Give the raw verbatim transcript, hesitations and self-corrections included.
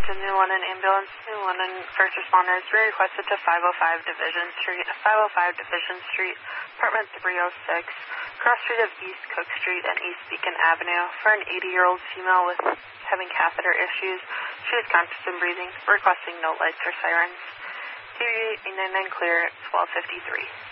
to New London Ambulance, New London First Responders. We requested to five oh five Division Street, five oh five Division Street, apartment three oh six, cross street of East Cook Street and East Beacon Avenue for an eighty-year-old female with having catheter issues. She is conscious and breathing, requesting no lights or sirens. K V eight nine nine clear at twelve fifty-three.